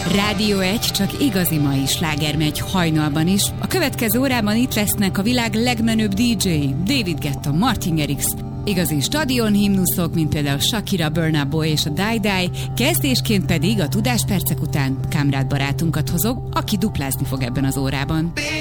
Rádió 1, csak igazi mai sláger megy hajnalban is. A következő órában itt lesznek a világ legmenőbb DJ, David Guetta, Martin Garrix, igazi stadionhimnuszok, mint például Shakira, Burna Boy és a Die Die, kezdésként pedig a tudáspercek után Kamrad barátunkat hozok, aki duplázni fog ebben az órában.